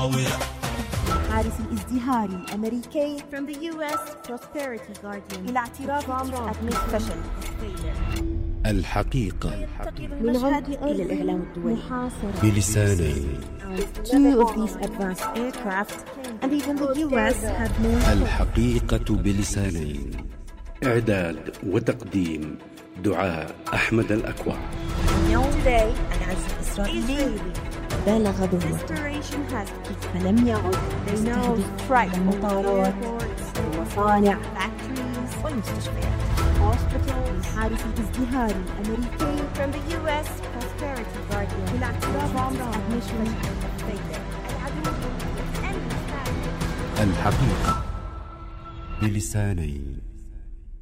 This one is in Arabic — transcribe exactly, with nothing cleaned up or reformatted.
حارس الازدهار الأمريكي from the يو إس Prosperity Guardian إلى اعتراف ترامب admits فشل. الحقيقة من عمق إلى الإعلام الدولي بلسانين. Two of these advanced aircraft and even the يو إس have no. الحقيقة بلسانين. إعداد وتقديم دعاء أحمد الأكوع. Today العزف الإسرائيلي بالغ ظهوره فلم يعد يستهدف المطارات والمصانع والمستشفيات. حارس الازدهار الأمريكي from the يو إس Prosperity Guardian بالاعتراف admission الحقيقة بلسانين.